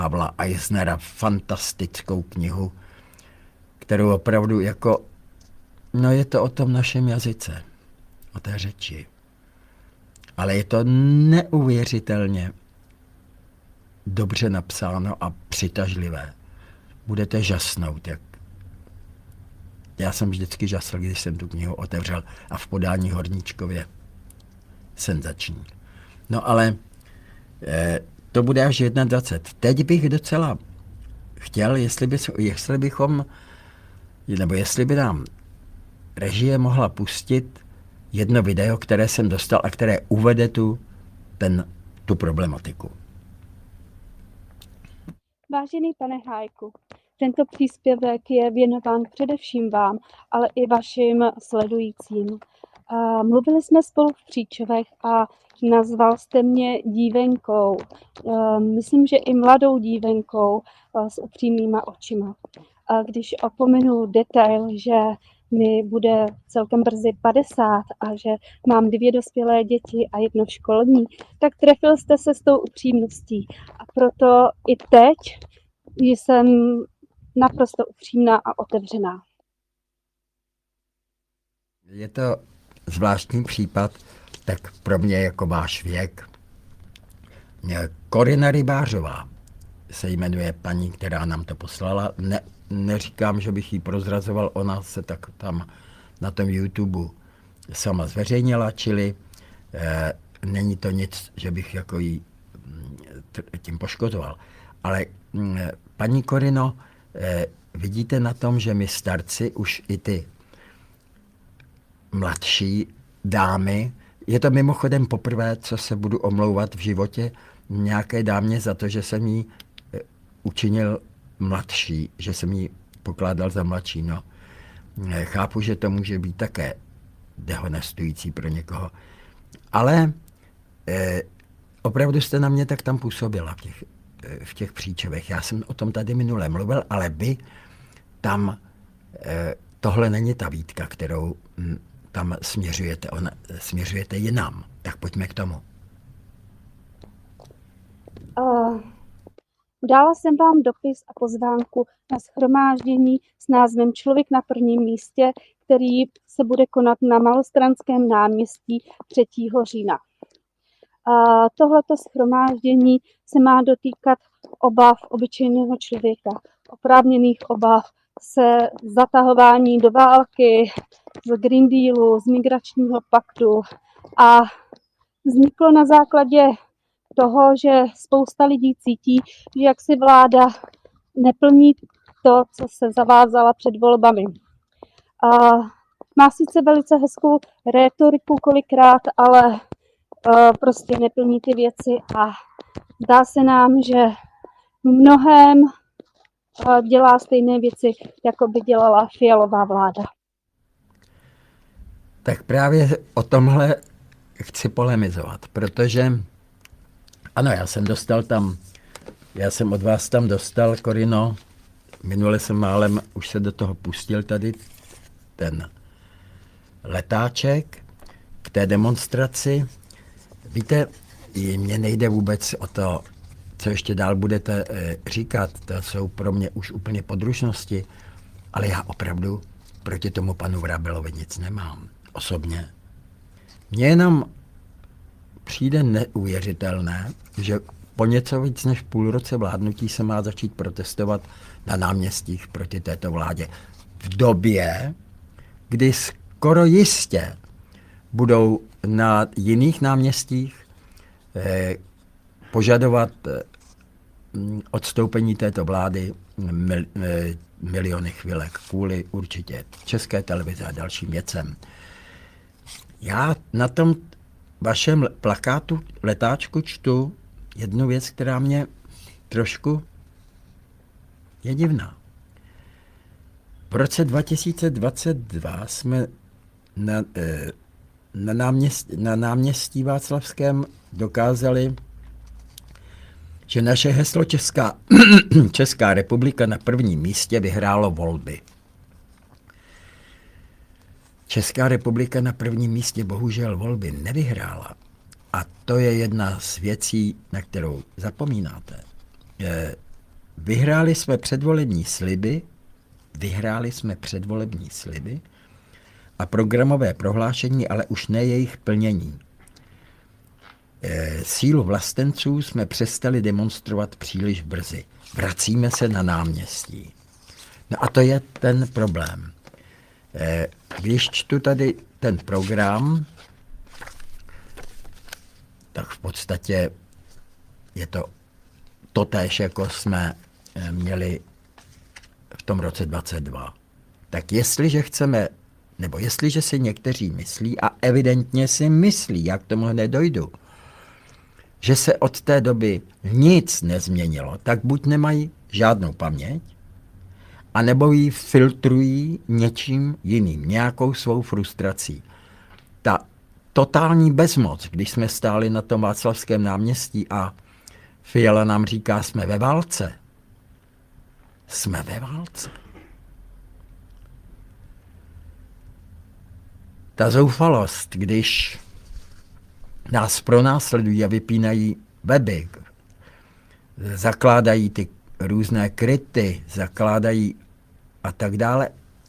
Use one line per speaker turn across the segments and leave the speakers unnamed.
Pavla Eisnera, fantastickou knihu, kterou opravdu jako, no je to o tom našem jazyce, o té řeči. Ale je to neuvěřitelně dobře napsáno a přitažlivé. Budete žasnout, jak já jsem vždycky žasl, když jsem tu knihu otevřel a v podání Horníčkově senzační. No ale to bude až 21. Teď bych docela chtěl, jestli bychom, nebo jestli by nám režie mohla pustit jedno video, které jsem dostal a které uvede tu problematiku.
Vážený pane Hájku, tento příspěvek je věnován především vám, ale i vašim sledujícím. Mluvili jsme spolu v Příčovech a nazval jste mě dívenkou. Myslím, že i mladou dívenkou s upřímnýma očima. Když opomenu detail, že mi bude celkem brzy 50 a že mám 2 dospělé děti a 1 školní, tak trefil jste se s tou upřímností. A proto i teď jsem naprosto upřímná a otevřená.
Je to zvláštní případ, tak pro mě jako váš věk. Korina Rybářová se jmenuje paní, která nám to poslala. Neříkám, že bych ji prozrazoval, ona se tak tam na tom YouTube sama zveřejnila, čili není to nic, že bych jako jí tím poškozoval. Ale paní Korino, vidíte na tom, že my starci, už i ty mladší dámy, je to mimochodem poprvé, co se budu omlouvat v životě nějaké dámě za to, že jsem jí učinil mladší, že jsem ji pokládal za mladší. No, chápu, že to může být také dehonestující pro někoho. Ale opravdu jste na mě tak tam působila v těch Příčovech. Já jsem o tom tady minule mluvil, ale vy tam, tohle není ta výtka, kterou tam směřujete. Směřujete jinam. Tak pojďme k tomu.
Dala jsem vám dopis a pozvánku na shromáždění s názvem Člověk na prvním místě, který se bude konat na Malostranském náměstí 3. října. Tohleto shromáždění se má dotýkat obav obyčejného člověka, oprávněných obav se zatahování do války, z Green Dealu, z migračního paktu a vzniklo na základě toho, že spousta lidí cítí, že jak si vláda neplní to, co se zavázala před volbami. Má sice velice hezkou rétoriku kolikrát, ale prostě neplní ty věci a zdá se nám, že v mnohém dělá stejné věci, jako by dělala Fialová vláda.
Tak právě o tomhle chci polemizovat, protože ano, já jsem od vás tam dostal, Korino, minule jsem málem už se do toho pustil tady ten letáček k té demonstraci. Víte, mně nejde vůbec o to, co ještě dál budete říkat, to jsou pro mě už úplně podružnosti, ale já opravdu proti tomu panu Vrábelovi nic nemám, osobně. Mně jenom přijde neuvěřitelné, že po něco víc než půl roce vládnutí se má začít protestovat na náměstích proti této vládě. V době, kdy skoro jistě budou na jiných náměstích požadovat odstoupení této vlády miliony chvilek kvůli určitě České televize a dalším věcem. Já na tom vašem plakátu letáčku čtu jednu věc, která mě trošku je divná. V roce 2022 jsme na náměstí Václavském dokázali, že naše heslo Česká republika na prvním místě vyhrálo volby. Česká republika na prvním místě bohužel volby nevyhrála. A to je jedna z věcí, na kterou zapomínáte. vyhráli jsme předvolební sliby a programové prohlášení, ale už ne jejich plnění. Sílu vlastenců jsme přestali demonstrovat příliš brzy. Vracíme se na náměstí. No a to je ten problém. Když čtu tady ten program, tak v podstatě je to totéž, jako jsme měli v tom roce 22. Tak jestliže chceme, nebo jestliže si někteří myslí, a evidentně si myslí, jak tomu hned dojdu, že se od té doby nic nezměnilo, tak buď nemají žádnou paměť, anebo ji filtrují něčím jiným, nějakou svou frustrací. Ta totální bezmoc, když jsme stáli na tom Václavském náměstí a Fiala nám říká, jsme ve válce. Jsme ve válce. Ta zoufalost, když nás pronásledují a vypínají weby, zakládají ty různé kryty, zakládají a tak dále.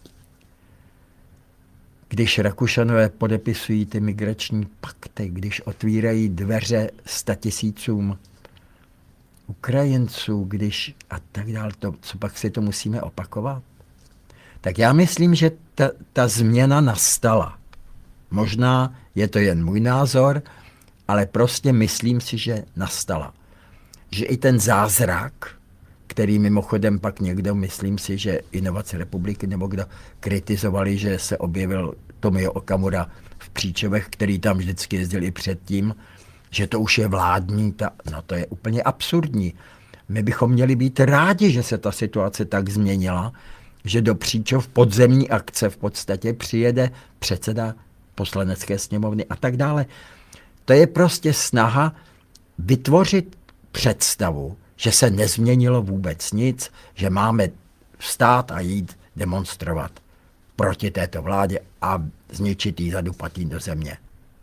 Když Rakušanové podepisují ty migrační pakty, když otvírají dveře 100 000 Ukrajinců, když a tak dále, to, co pak si to musíme opakovat. Tak já myslím, že ta změna nastala. Možná je to jen můj názor, ale prostě myslím si, že nastala. Že i ten zázrak, který mimochodem pak někdo, myslím si, že Inovace republiky nebo kdo kritizovali, že se objevil Tomio Okamura v Příčovech, který tam vždycky jezdil i předtím, že to už je vládní, no to je úplně absurdní. My bychom měli být rádi, že se ta situace tak změnila, že do Příčov podzemní akce v podstatě přijede předseda Poslanecké sněmovny a tak dále. To je prostě snaha vytvořit představu, že se nezměnilo vůbec nic, že máme vstát a jít demonstrovat proti této vládě a zničit jí, zadupat jí do země.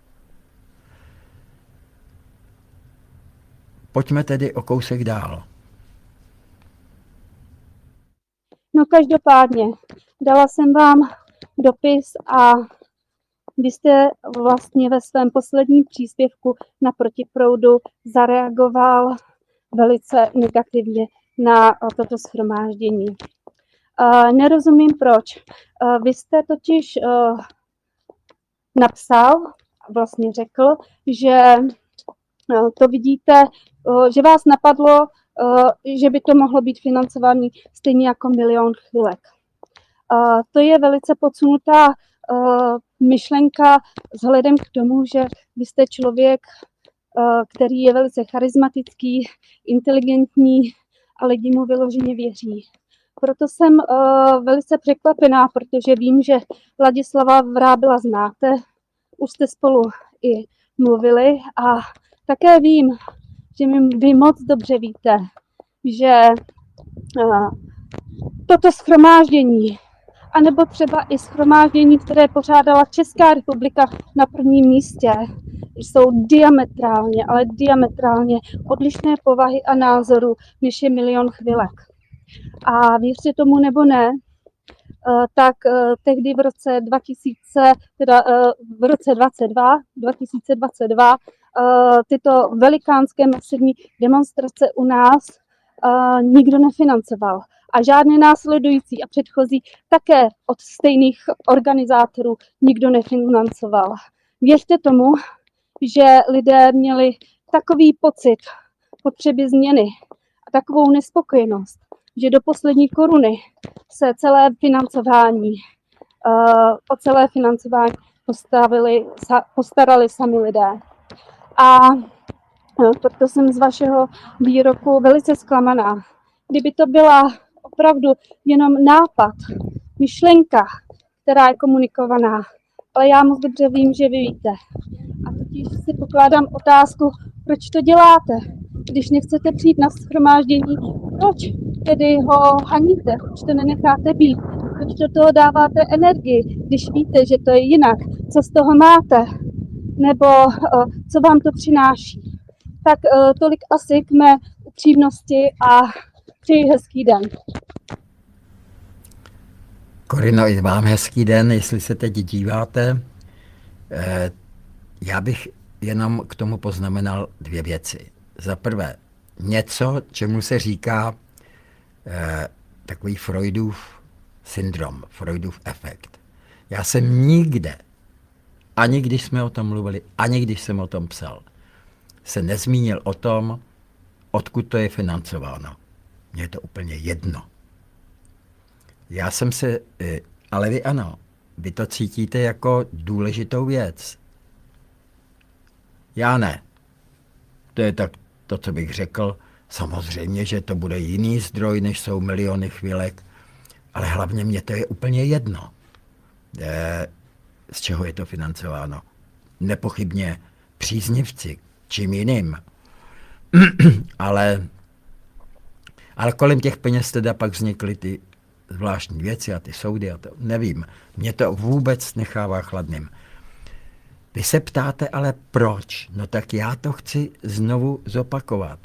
Pojďme tedy o kousek dál.
No každopádně, dala jsem vám dopis a vy jste vlastně ve svém posledním příspěvku na Protiproudu zareagoval velice negativně na toto shromáždění. Nerozumím proč. Vy jste totiž napsal, vlastně řekl, že to vidíte, že vás napadlo, že by to mohlo být financované stejně jako Milion chvilek. To je velice podsunutá myšlenka vzhledem k tomu, že vy jste člověk, který je velice charismatický, inteligentní a lidi mu vyloženě věří. Proto jsem velice překvapená, protože vím, že Ladislava Vrábila znáte, už jste spolu i mluvili a také vím, že vy moc dobře víte, že toto shromáždění, anebo třeba i shromáždění, které pořádala Česká republika na prvním místě, jsou diametrálně, ale diametrálně odlišné povahy a názoru, než je Milion chvilek. A věřte tomu nebo ne, tak tehdy v roce 2022, tyto velikánské masivní demonstrace u nás nikdo nefinancoval. A žádné následující a předchozí také od stejných organizátorů nikdo nefinancoval. Věřte tomu, že lidé měli takový pocit potřeby změny a takovou nespokojenost, že do poslední koruny se o celé financování postarali sami lidé. A proto jsem z vašeho výroku velice zklamaná. Kdyby to byla opravdu jenom nápad, myšlenka, která je komunikovaná, ale já moc dobře vím, že vy víte. A totiž si pokládám otázku, proč to děláte, když nechcete přijít na shromáždění, proč tedy ho haníte, proč to nenecháte být, proč do toho dáváte energii, když víte, že to je jinak, co z toho máte, nebo co vám to přináší. Tak tolik asi k mé upřímnosti a Přeji hezký den.
Korino, i vám hezký den, jestli se teď díváte. Já bych jenom k tomu poznamenal 2 věci. Za prvé, něco, čemu se říká takový Freudův syndrom, Freudův efekt. Já jsem nikde, ani když jsme o tom mluvili, ani když jsem o tom psal, se nezmínil o tom, odkud to je financováno. Mně je to úplně jedno. Já jsem se, ale vy ano, vy to cítíte jako důležitou věc. Já ne. To je tak to, co bych řekl. Samozřejmě, že to bude jiný zdroj, než jsou miliony chvilek, ale hlavně mě to je úplně jedno. Z čeho je to financováno? Nepochybně příznivci, čím jiným. ale kolem těch peněz teda pak vznikly ty zvláštní věci a ty soudy a to, nevím. Mě to vůbec nechává chladným. Vy se ptáte, ale proč? No tak já to chci znovu zopakovat.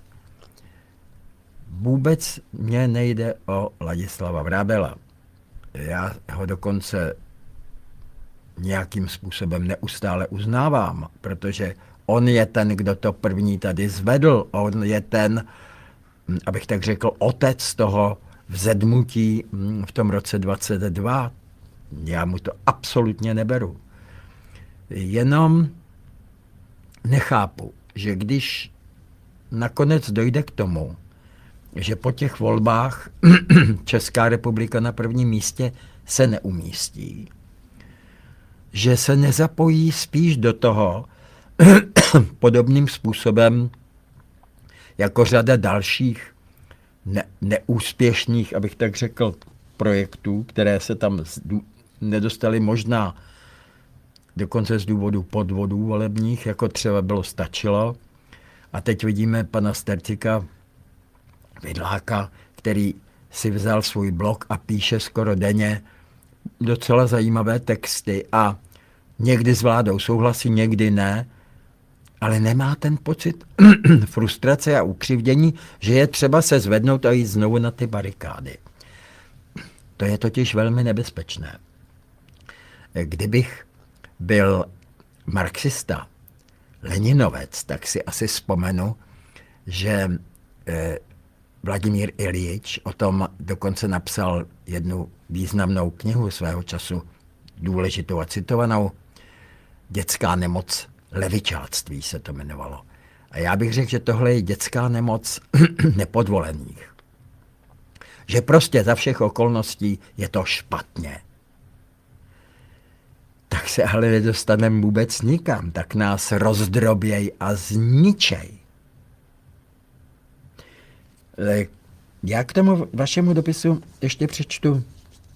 Vůbec mě nejde o Ladislava Vrábela. Já ho dokonce nějakým způsobem neustále uznávám, protože on je ten, kdo to první tady zvedl. On je ten, abych tak řekl, otec toho vzedmutí v tom roce 22. Já mu to absolutně neberu. Jenom nechápu, že když nakonec dojde k tomu, že po těch volbách Česká republika na prvním místě se neumístí, že se nezapojí spíš do toho podobným způsobem jako řada dalších neúspěšných, abych tak řekl, projektů, které se tam nedostaly možná dokonce z důvodu podvodů volebních, jako třeba bylo stačilo. A teď vidíme pana Stercika Vidláka, který si vzal svůj blog a píše skoro denně docela zajímavé texty a někdy s vládou souhlasí, někdy ne, ale nemá ten pocit frustrace a ukřivdění, že je třeba se zvednout a jít znovu na ty barikády. To je totiž velmi nebezpečné. Kdybych byl marxista, leninovec, tak si asi vzpomenu, že Vladimír Iljič o tom dokonce napsal jednu významnou knihu svého času, důležitou a citovanou, Dětská nemoc levičáctví se to jmenovalo. A já bych řekl, že tohle je dětská nemoc nepodvolených. Že prostě za všech okolností je to špatně. Tak se ale nedostaneme vůbec nikam, tak nás rozdroběj a zničej. Já k tomu vašemu dopisu ještě přečtu.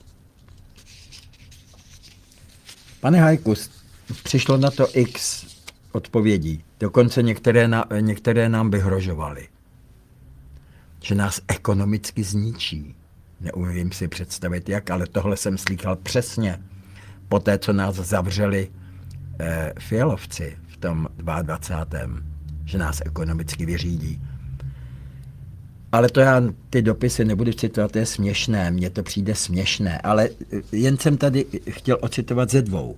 Pane Hajku, přišlo na to x odpovědí. Dokonce některé nám vyhrožovaly. Že nás ekonomicky zničí. Neumím si představit jak, ale tohle jsem slýchal přesně po té, co nás zavřeli Fialovci v tom 22. Že nás ekonomicky vyřídí. Ale to já ty dopisy nebudu citovat, to je směšné, mně to přijde směšné, ale jen jsem tady chtěl ocitovat ze 2.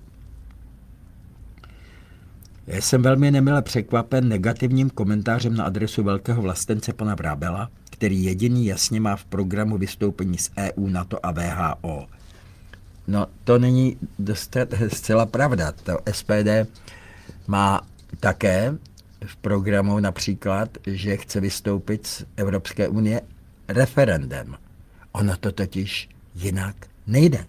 Já jsem velmi nemile překvapen negativním komentářem na adresu velkého vlastence pana Vrábela, který jediný jasně má v programu vystoupení z EU, NATO a WHO. No, to není zcela pravda. To SPD má také v programu například, že chce vystoupit z Evropské unie referendem. Ono to totiž jinak nejde.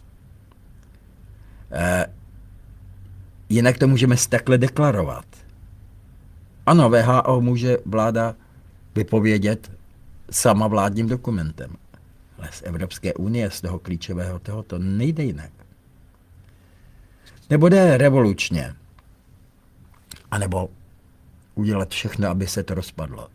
Jinak to můžeme takhle deklarovat. Ano, WHO může vláda vypovědět sama vládním dokumentem. Ale z Evropské unie, z toho klíčového to nejde jinak. Nebo jde revolučně. A nebo udělat všechno, aby se to rozpadlo.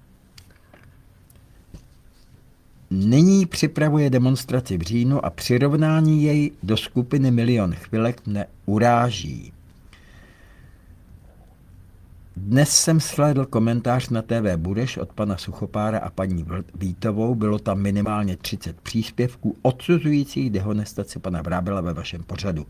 Nyní připravuje demonstraci v říjnu a přirovnání jej do skupiny Milion chvilek mne uráží. Dnes jsem shlédl komentář na TV Budeš od pana Suchopára a paní Vítovou. Bylo tam minimálně 30 příspěvků odsuzujících dehonestaci pana Vrábela ve vašem pořadu.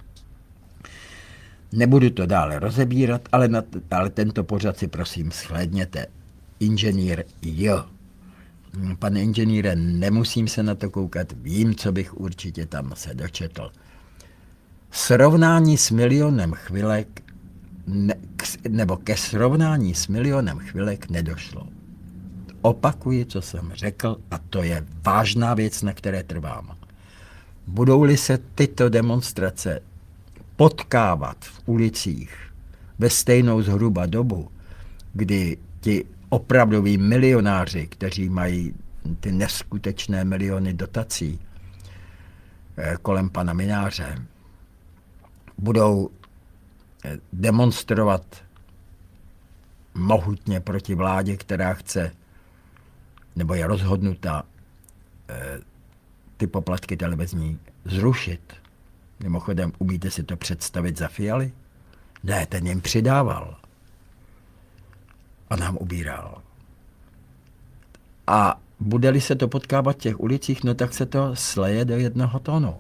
Nebudu to dále rozebírat, ale tento pořad si prosím shlédněte. Inženýr Jo. Pane inženýre, nemusím se na to koukat, vím, co bych určitě tam se dočetl. Srovnání s milionem chvilek nebo ke srovnání s milionem chvilek nedošlo. Opakuji, co jsem řekl, a to je vážná věc, na které trvám. Budou-li se tyto demonstrace potkávat v ulicích ve stejnou zhruba dobu, kdy ti opravdoví milionáři, kteří mají ty neskutečné miliony dotací kolem pana Mináře, budou demonstrovat mohutně proti vládě, která chce, nebo je rozhodnuta, ty poplatky televizní zrušit. Mimochodem, umíte si to představit za Fialy? Ne, ten jim přidával. A nám ubíral. A bude-li se to potkávat v těch ulicích, no tak se to sleje do jednoho tónu.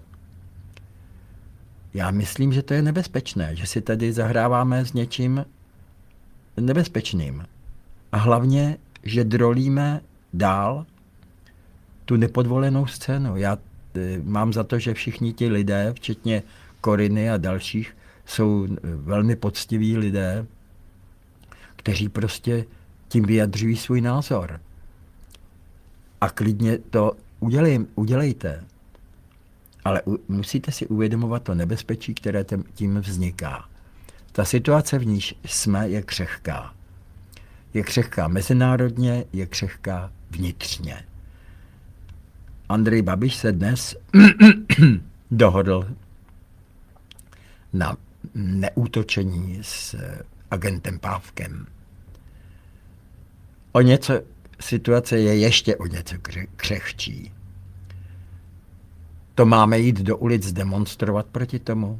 Já myslím, že to je nebezpečné, že si tady zahráváme s něčím nebezpečným. A hlavně, že drolíme dál tu nepodvolenou scénu. Já mám za to, že všichni ti lidé, včetně Koriny a dalších, jsou velmi poctiví lidé, kteří prostě tím vyjadřují svůj názor. A klidně to udělejte. Ale musíte si uvědomovat to nebezpečí, které tím vzniká. Ta situace, v níž jsme, je křehká. Je křehká mezinárodně, je křehká vnitřně. Andrej Babiš se dnes dohodl na neútočení s agentem Pávkem. Situace je ještě o něco křehčí. To máme jít do ulic demonstrovat proti tomu?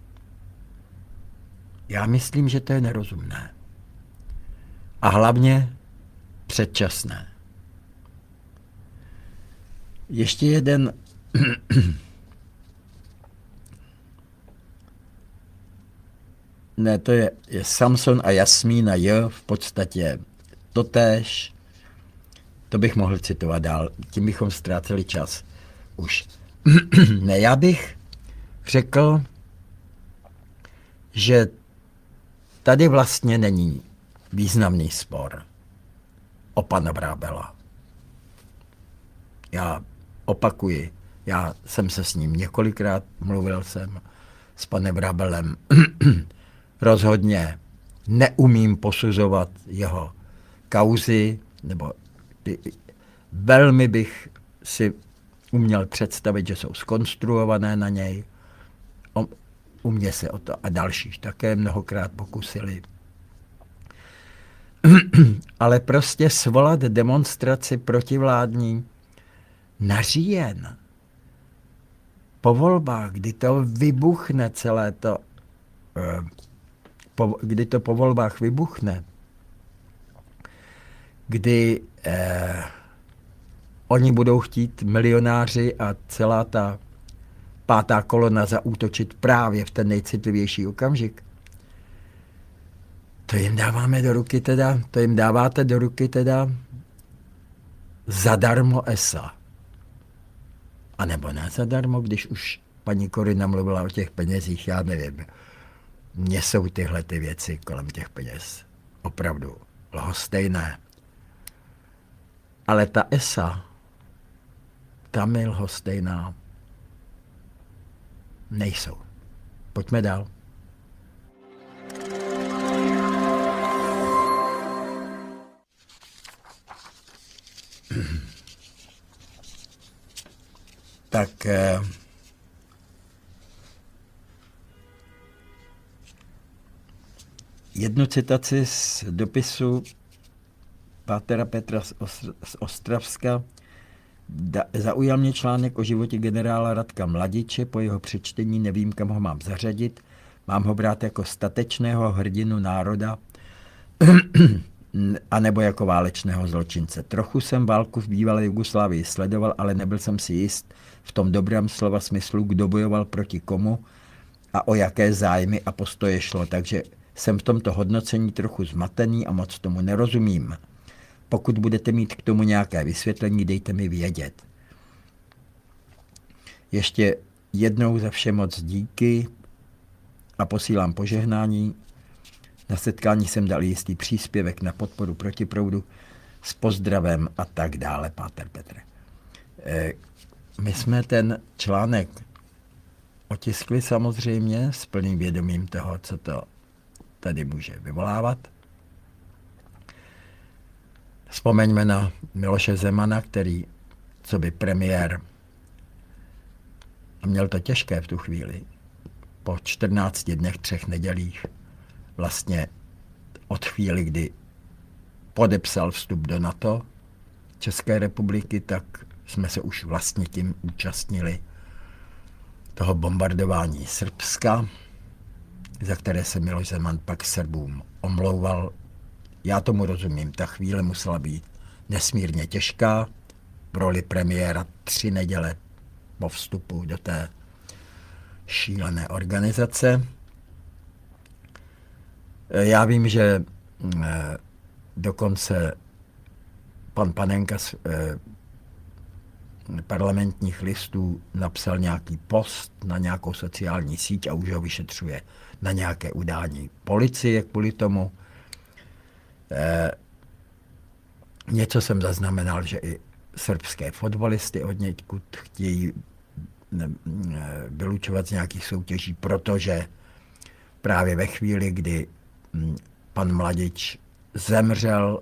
Já myslím, že to je nerozumné. A hlavně předčasné. Ještě jeden ne, to je Samson a Jasmína J, v podstatě totéž. To bych mohl citovat dál, tím bychom ztráceli čas už. Ne, já bych řekl, že tady vlastně není významný spor o pana Vrábela. Já opakuji, já jsem se s ním několikrát mluvil jsem s panem Vrábelem. Rozhodně neumím posuzovat jeho kauzy, nebo velmi bych si uměl představit, že jsou zkonstruované na něj. U mě se o to a dalších také mnohokrát pokusili. Ale prostě svolat demonstraci protivládní na říjen, po volbách, kdy to vybuchne celé to, kdy to po volbách vybuchne, kdy oni budou chtít milionáři a celá ta pátá kolona zaútočit právě v ten nejcitlivější okamžik. To jim dáváte do ruky teda zadarmo ESA. A nebo ne zadarmo, když už paní Korina mluvila o těch penězích, já nevím. Mně jsou tyhle ty věci kolem těch peněz opravdu lhostejné. Ale ta ESA, tam je lhostejná, nejsou. Pojďme dál. Tak jednu citaci z dopisu pátera Petra z Ostravska. Zaujal mě článek o životě generála Radka Mladiče, po jeho přečtení nevím, kam ho mám zařadit. Mám ho brát jako statečného hrdinu národa, a nebo jako válečného zločince. Trochu jsem válku v bývalé Jugoslávii sledoval, ale nebyl jsem si jist v tom dobrém slova smyslu, kdo bojoval proti komu a o jaké zájmy a postoje šlo, takže jsem v tomto hodnocení trochu zmatený a moc tomu nerozumím. Pokud budete mít k tomu nějaké vysvětlení, dejte mi vědět. Ještě jednou za vše moc díky a posílám požehnání. Na setkání jsem dal jistý příspěvek na podporu protiproudu s pozdravem a tak dále, Páter Petr. My jsme ten článek otiskli samozřejmě s plným vědomím toho, co to tady může vyvolávat. Vzpomeňme na Miloše Zemana, který, co by premiér, a měl to těžké v tu chvíli, po 14 dnech, 3 nedělích, vlastně od chvíli, kdy podepsal vstup do NATO České republiky, tak jsme se už vlastně tím účastnili toho bombardování Srbska, za které se Miloš Zeman pak Srbům omlouval. Já tomu rozumím, ta chvíle musela být nesmírně těžká v roli premiéra 3 neděle po vstupu do té šílené organizace. Já vím, že dokonce pan Panenka z Parlamentních listů napsal nějaký post na nějakou sociální síť a už ho vyšetřuje na nějaké udání policie kvůli tomu. Něco jsem zaznamenal, že i srbské fotbalisty od někud chtějí vylučovat z nějakých soutěží, protože právě ve chvíli, kdy pan Mladič zemřel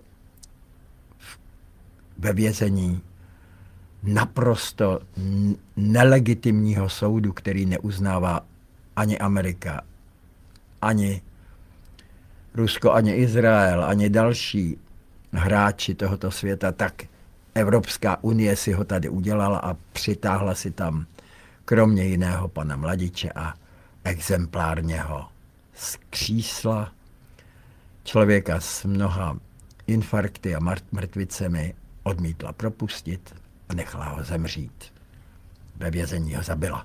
ve vězení naprosto nelegitimního soudu, který neuznává ani Amerika, ani Rusko, ani Izrael, ani další hráči tohoto světa, tak Evropská unie si ho tady udělala a přitáhla si tam kromě jiného pana Mladiče a exemplárně ho z křísla, člověka s mnoha infarkty a mrtvicemi, odmítla propustit a nechala ho zemřít. Ve vězení ho zabila.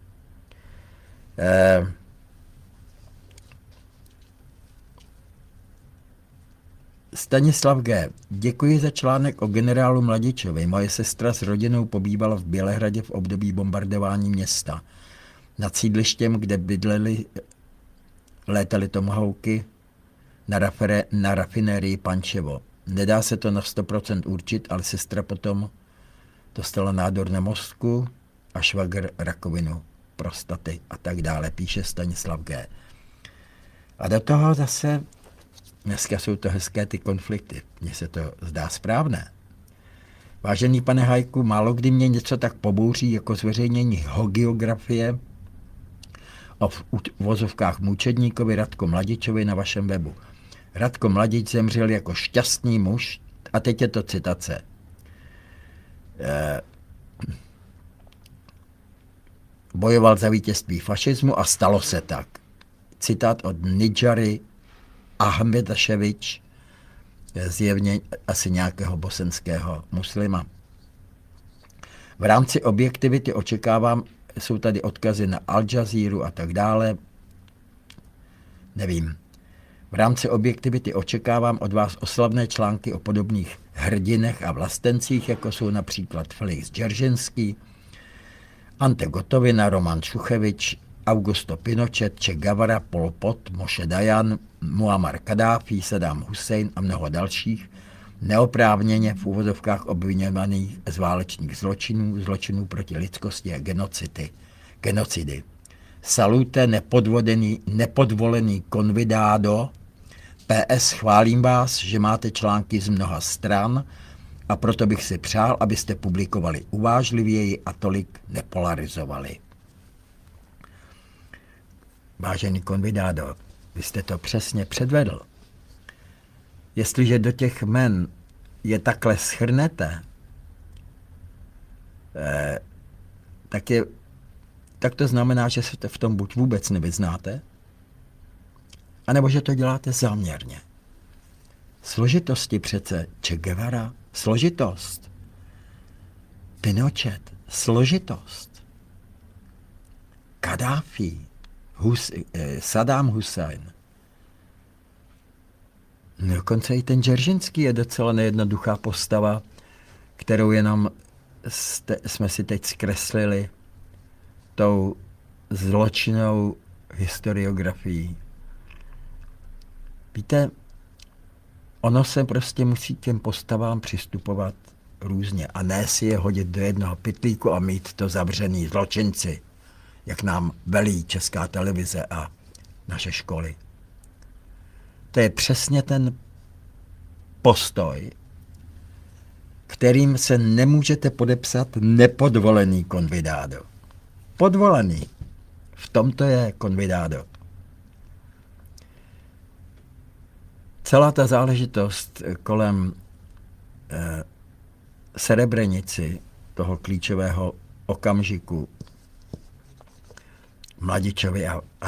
Stanislav G. Děkuji za článek o generálu Mladičovi. Moje sestra s rodinou pobývala v Bělehradě v období bombardování města. Nad sídlištěm, kde bydleli, létaly tomahawky na rafinérii Pančevo. Nedá se to na 100% určit, ale sestra potom dostala nádor na mozku a švagr rakovinu prostaty a tak dále, píše Stanislav G. A do toho zase dneska jsou to hezké ty konflikty. Mně se to zdá správné. Vážený pane Hajku, málo kdy mě něco tak pobouří jako zveřejnění hagiografie o v vozovkách mučedníkovi Radko Mladičovi na vašem webu. Radko Mladič zemřel jako šťastný muž, a teď je to citace. Bojoval za vítězství fašismu a stalo se tak. Citát od Nidžary Ahmetaševič, zjevně asi nějakého bosenského muslima. V rámci objektivity očekávám, jsou tady odkazy na Al Jazeera a tak dále. Nevím. V rámci objektivity očekávám od vás oslavné články o podobných hrdinech a vlastencích, jako jsou například Felix Dzeržinský, Ante Gotovina, Roman Šuchevič, Augusto Pinochet, Che Guevara, Pol Pot, Moshe Dayan, Muammar Kaddáfi, Saddam Hussein a mnoho dalších, neoprávněně v úvozovkách obviňovaných z válečných zločinů, zločinů proti lidskosti a genocidy. Salute nepodvolený convidado. PS, chválím vás, že máte články z mnoha stran a proto bych si přál, abyste publikovali uvážlivěji a tolik nepolarizovali. Vážený convidado, vy jste to přesně předvedl. Jestliže do těch jmen je takhle shrnete, tak to znamená, že se v tom buď vůbec nevyznáte, anebo že to děláte záměrně. Složitosti přece. Che Guevara, složitost. Pinochet, složitost. Kaddáfi, Saddam Hussein. Dokonce i ten Dzeržinský je docela nejednoduchá postava, kterou jenom jsme si teď zkreslili tou zločinnou historiografií. Víte, ono se prostě musí k těm postavám přistupovat různě a ne si je hodit do jednoho pytlíku a mít to zavřený zločinci, jak nám velí Česká televize a naše školy. To je přesně ten postoj, kterým se nemůžete podepsat nepodvolený convidado. Podvolený. V tomto je convidado. Celá ta záležitost kolem Srebrenici, toho klíčového okamžiku, Mladičovi a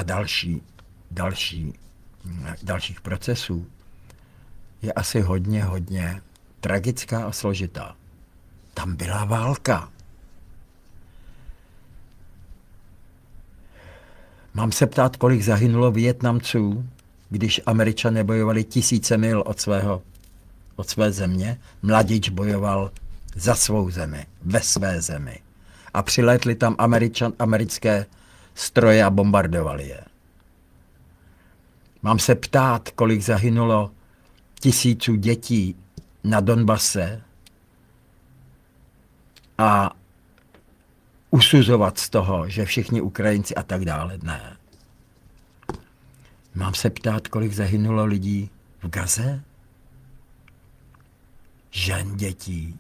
dalších procesů, je asi hodně tragická a složitá. Tam byla válka. Mám se ptát, kolik zahynulo Vietnamců, když Američané bojovali tisíce mil od své země. Mladič bojoval za svou zemi, ve své zemi. A přilétli tam americké stroje a bombardovali je. Mám se ptát, kolik zahynulo tisíců dětí na Donbase a usuzovat z toho, že všichni Ukrajinci a tak dále. Ne. Mám se ptát, kolik zahynulo lidí v Gaze? Žen, dětí.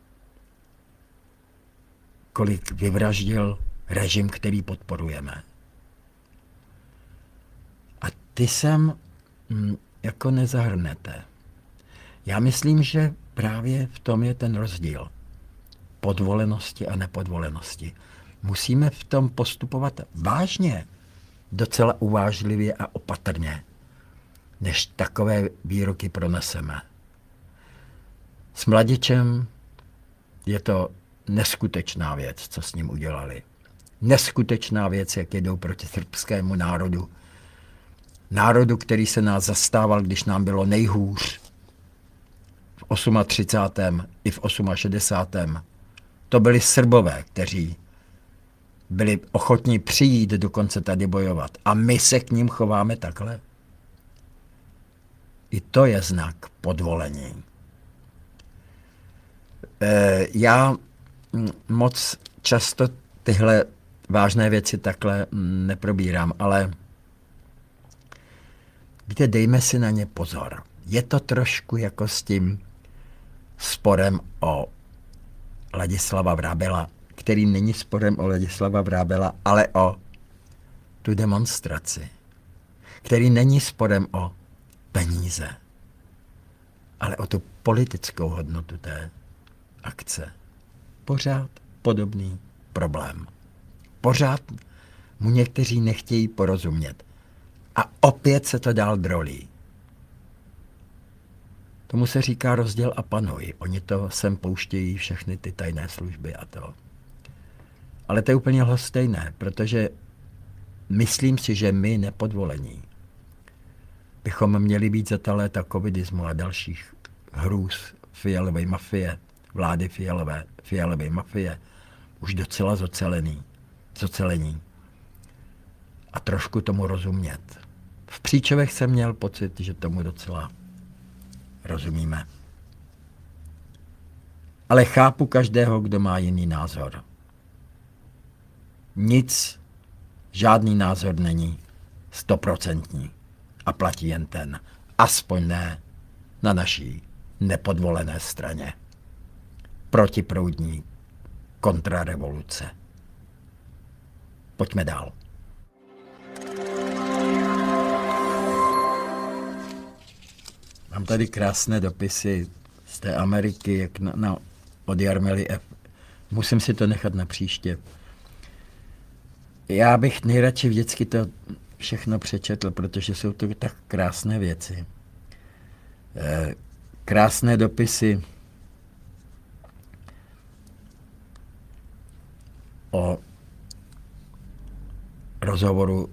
Kolik vyvraždil režim, který podporujeme. A ty sem jako nezahrnete. Já myslím, že právě v tom je ten rozdíl. Podvolenosti a nepodvolenosti. Musíme v tom postupovat vážně, docela uvážlivě a opatrně, než takové výroky proneseme. S Mladičem je to neskutečná věc, co s ním udělali. Neskutečná věc, jak jedou proti srbskému národu. Národu, který se nás zastával, když nám bylo nejhůř. V 38. i v 68. To byli Srbové, kteří byli ochotní přijít dokonce tady bojovat. A my se k ním chováme takhle. I to je znak podvolení. Já moc často tyhle vážné věci takhle neprobírám, ale víte, dejme si na ně pozor. Je to trošku jako s tím sporem o Ladislava Vrábela, který není sporem o Ladislava Vrábela, ale o tu demonstraci. Který není sporem o peníze, ale o tu politickou hodnotu té akce. Pořád podobný problém. Pořád mu někteří nechtějí porozumět. A opět se to dál drolí. Tomu se říká rozděl a panuj. Oni to sem pouštějí všechny ty tajné služby a to. Ale to je úplně lhostejné, protože myslím si, že my nepodvolení bychom měli být za ta léta covidismu a dalších hrůz Fialové mafie, vlády Fialové mafie, už docela zocelení. A trošku tomu rozumět. V Příčovech jsem měl pocit, že tomu docela rozumíme. Ale chápu každého, kdo má jiný názor. Žádný názor není 100% a platí jen ten, aspoň ne na naší nepodvolené straně. Protiproudní kontrarevoluce. Pojďme dál. Mám tady krásné dopisy z té Ameriky, jak od Jarmily F. Musím si to nechat na příště. Já bych nejradši vždycky to všechno přečetl, protože jsou to tak krásné věci. krásné dopisy o rozhovoru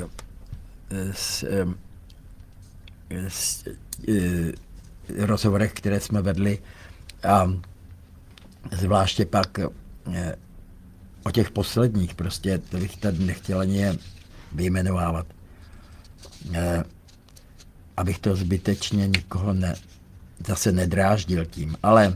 rozhovorech, které jsme vedli, a zvláště pak o těch posledních, prostě to bych tady nechtěl ani je vyjmenovávat, abych to zbytečně nikoho zase nedráždil tím. Ale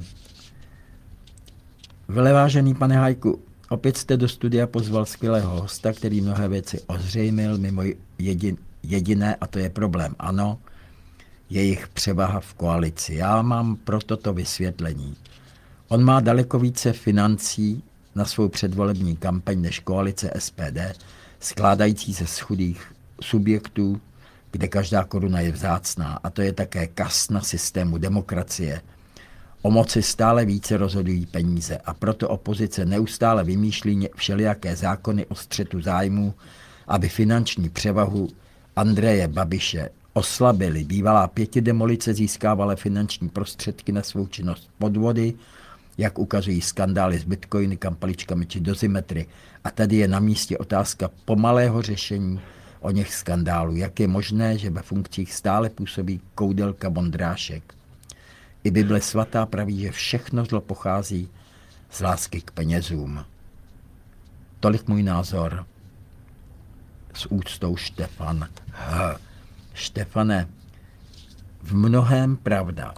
velevážený pane Hájku, opět jste do studia pozval skvělého hosta, který mnohé věci ozřejmil, mimo jediné, a to je problém. Ano, jejich převaha v koalici. Já mám pro toto vysvětlení. On má daleko více financí na svou předvolební kampaň než koalice SPD, skládající se z chudých subjektů, kde každá koruna je vzácná. A to je také kas na systému demokracie. O moci stále více rozhodují peníze a proto opozice neustále vymýšlí všelijaké zákony o střetu zájmů, aby finanční převahu Andreje Babiše oslabili. Bývalá Pětidemolice získávala finanční prostředky na svou činnost podvody, jak ukazují skandály s bitcoiny, kampaličkami či dozimetry. A tady je na místě otázka pomalého řešení o něch skandálů. Jak je možné, že ve funkcích stále působí Koudelka Vondrášek? I Bible svatá praví, že všechno zlo pochází z lásky k penězům. Tolik můj názor. S úctou Štefan. Štefane, v mnohém pravda.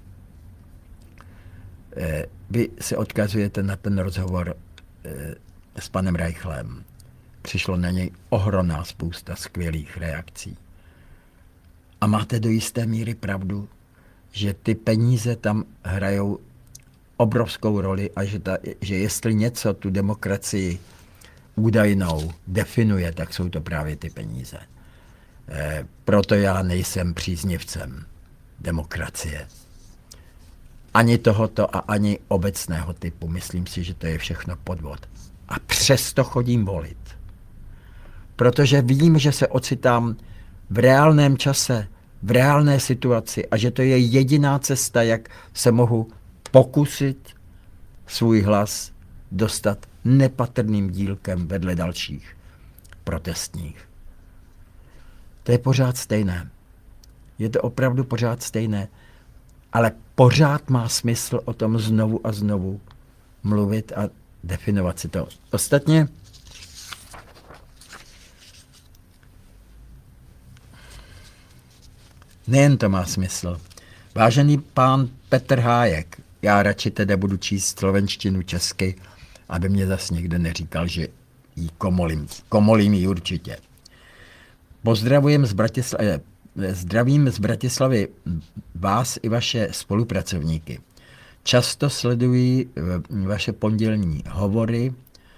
Vy se odkazujete na ten rozhovor s panem Reichlem. Přišlo na něj ohromná spousta skvělých reakcí. A máte do jisté míry pravdu, že ty peníze tam hrajou obrovskou roli a že jestli něco tu demokracii údajnou definuje, tak jsou to právě ty peníze. Proto já nejsem příznivcem demokracie. Ani tohoto a ani obecného typu. Myslím si, že to je všechno podvod. A přesto chodím volit. Protože vím, že se ocitám v reálném čase, v reálné situaci a že to je jediná cesta, jak se mohu pokusit svůj hlas dostat nepatrným dílkem vedle dalších protestních. To je pořád stejné. Je to opravdu pořád stejné, ale pořád má smysl o tom znovu a znovu mluvit a definovat si to. Ostatně nejen to má smysl. Vážený pán Petr Hájek, já radši tedy budu číst slovenštinu česky, aby mě zas někdo neříkal, že jí komolím. Komolím ji určitě. Zdravím z Bratislavy vás i vaše spolupracovníky. Často sleduji vaše pondělní hovory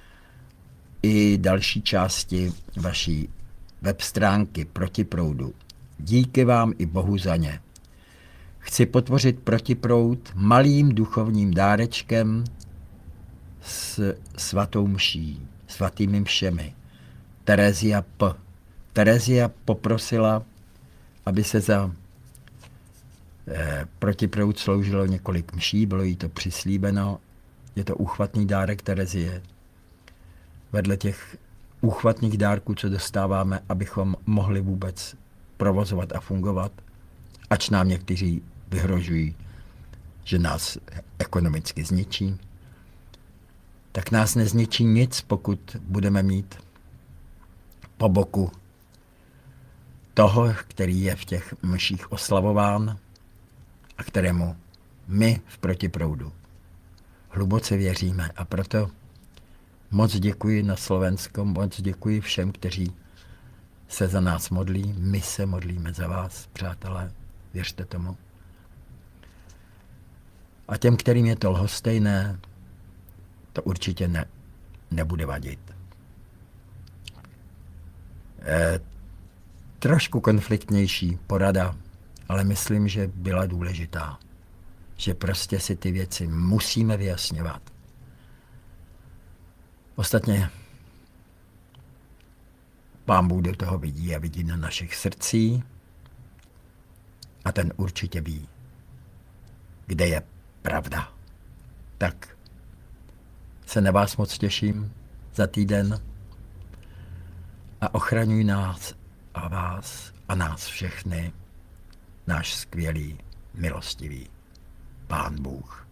i další části vaší web stránky Protiproudu. Díky vám i Bohu za ně. Chci podpořit Protiproud malým duchovním dárečkem s svatou mší, svatými mšemi. Terezia P. Terezia poprosila, aby se za Protiproud sloužilo několik mší, bylo jí to přislíbeno. Je to úchvatný dárek Terezie. Vedle těch úchvatných dárků, co dostáváme, abychom mohli vůbec provozovat a fungovat, ač nám někteří vyhrožují, že nás ekonomicky zničí, tak nás nezničí nic, pokud budeme mít po boku toho, který je v těch mších oslavován a kterému my v Protiproudu hluboce věříme. A proto moc děkuji na Slovensko, moc děkuji všem, kteří se za nás modlí. My se modlíme za vás, přátelé, věřte tomu. A těm, kterým je to lhostejné, to určitě nebude vadit. Trošku konfliktnější porada, ale myslím, že byla důležitá. Že prostě si ty věci musíme vyjasňovat. Ostatně Pán Bůh do toho vidí a vidí na našich srdcí a ten určitě ví, kde je pravda. Tak se na vás moc těším za týden a ochraňuj nás a vás a nás všechny náš skvělý, milostivý Pán Bůh.